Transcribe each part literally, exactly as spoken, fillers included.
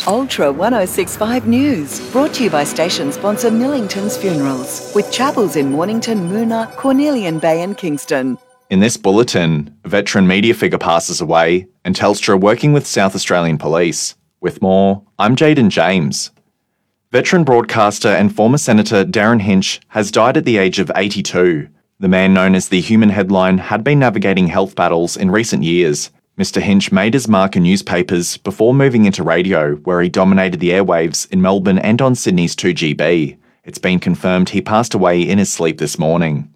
Ultra one oh six point five News, brought to you by station sponsor Millington's Funerals, with chapels in Mornington, Moona, Cornelian Bay and Kingston. In this bulletin, a veteran media figure passes away and Telstra working with South Australian Police. With more, I'm Jaden James. Veteran broadcaster and former Senator Darren Hinch has died at the age of eighty-two. The man known as the Human Headline had been navigating health battles in recent years. Mister Hinch made his mark in newspapers before moving into radio, where he dominated the airwaves in Melbourne and on Sydney's two G B. It's been confirmed he passed away in his sleep this morning.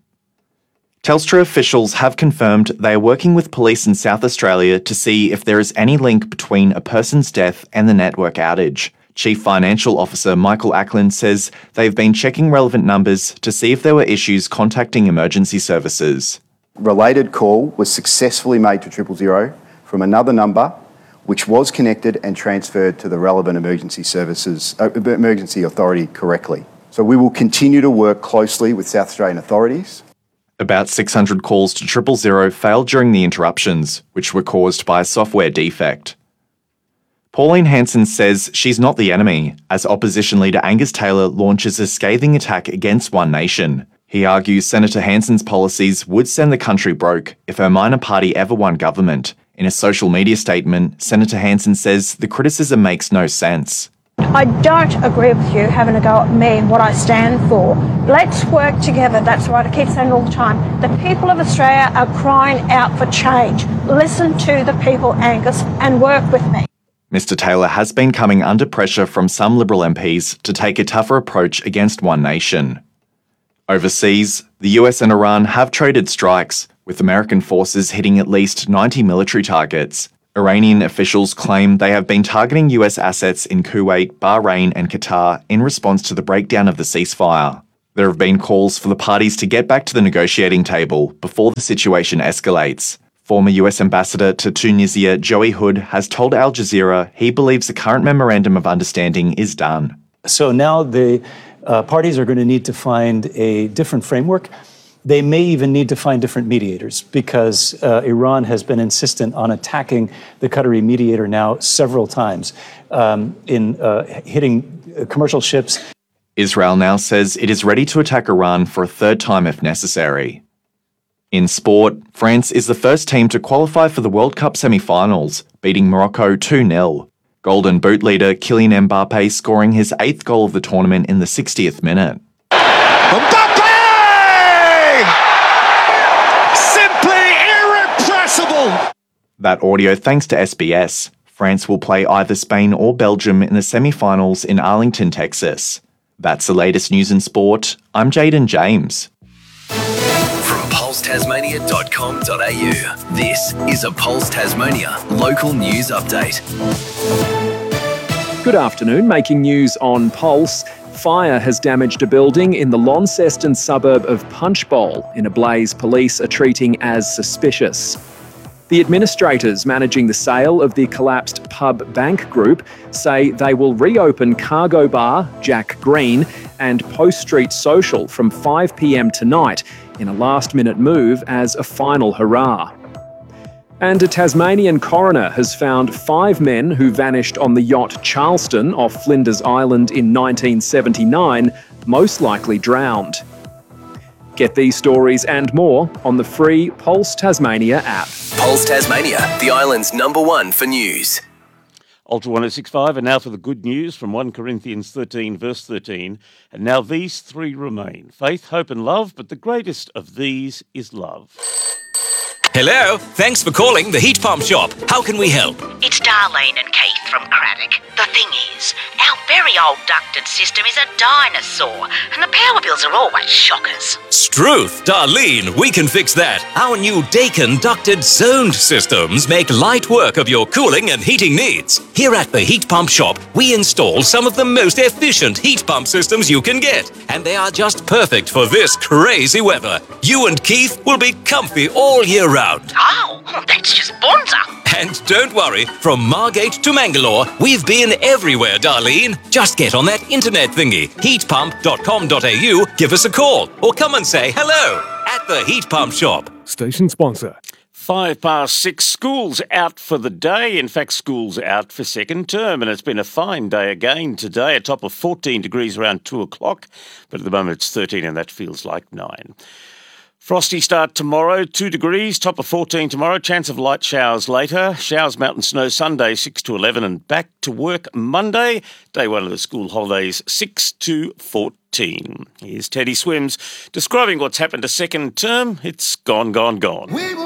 Telstra officials have confirmed they are working with police in South Australia to see if there is any link between a person's death and the network outage. Chief Financial Officer Michael Ackland says they've been checking relevant numbers to see if there were issues contacting emergency services. Related call was successfully made to triple zero from another number, which was connected and transferred to the relevant emergency services, uh, emergency authority correctly. So we will continue to work closely with South Australian authorities. About six hundred calls to triple zero failed during the interruptions, which were caused by a software defect. Pauline Hanson says she's not the enemy, as opposition leader Angus Taylor launches a scathing attack against One Nation. He argues Senator Hanson's policies would send the country broke if her minor party ever won government. In a social media statement, Senator Hanson says the criticism makes no sense. I don't agree with you having a go at me and what I stand for. Let's work together. That's what I keep saying all the time. The people of Australia are crying out for change. Listen to the people, Angus, and work with me. Mister Taylor has been coming under pressure from some Liberal M Ps to take a tougher approach against One Nation. Overseas, the U S and Iran have traded strikes, with American forces hitting at least ninety military targets. Iranian officials claim they have been targeting U S assets in Kuwait, Bahrain and Qatar in response to the breakdown of the ceasefire. There have been calls for the parties to get back to the negotiating table before the situation escalates. Former U S Ambassador to Tunisia, Joey Hood, has told Al Jazeera he believes the current Memorandum of Understanding is done. So now the uh, parties are going to need to find a different framework. They may even need to find different mediators because uh, Iran has been insistent on attacking the Qatari mediator now several times um, in uh, hitting commercial ships. Israel now says it is ready to attack Iran for a third time if necessary. In sport, France is the first team to qualify for the World Cup semi-finals, beating Morocco two nil. Golden Boot leader Kylian Mbappe scoring his eighth goal of the tournament in the sixtieth minute. Mbappe! Simply irrepressible! That audio thanks to S B S. France will play either Spain or Belgium in the semi-finals in Arlington, Texas. That's the latest news in sport. I'm Jaden James. From pulse tasmania dot com dot a u, this is a Pulse Tasmania local news update. Good afternoon, making news on Pulse. Fire has damaged a building in the Launceston suburb of Punchbowl. In a blaze, police are treating as suspicious. The administrators managing the sale of the collapsed Pub Bank Group say they will reopen Cargo Bar, Jack Green and Post Street Social from five p m tonight in a last-minute move as a final hurrah. And a Tasmanian coroner has found five men who vanished on the yacht Charleston off Flinders Island in nineteen seventy-nine, most likely drowned. Get these stories and more on the free Pulse Tasmania app. Pulse Tasmania, the island's number one for news. Ultra one oh six point five, and now for the good news from First Corinthians thirteen, verse thirteen. And now these three remain: faith, hope and love, but the greatest of these is love. Hello, thanks for calling the Heat Pump Shop. How can we help? It's Darlene and Keith from Craddock. The thing is, our very old ducted system is a dinosaur, and the power bills are always shockers. Struth, Darlene, we can fix that. Our new Daikin ducted zoned systems make light work of your cooling and heating needs. Here at the Heat Pump Shop, we install some of the most efficient heat pump systems you can get, and they are just perfect for this crazy weather. You and Keith will be comfy all year round. Oh, that's just bonza. And don't worry, from Margate to Mangalore, we've been everywhere, Darlene. Just get on that internet thingy, heat pump dot com dot a u, give us a call, or come and say hello at the Heat Pump Shop. Station sponsor. Five past six, school's out for the day. In fact, school's out for second term, and it's been a fine day again today, a top of fourteen degrees around two o'clock, but at the moment it's thirteen and that feels like nine. Frosty start tomorrow, two degrees, top of fourteen tomorrow, chance of light showers later. Showers, mountain snow Sunday, six to eleven, and back to work Monday, day one of the school holidays, six to fourteen. Here's Teddy Swims describing what's happened to second term. It's gone, gone, gone. We will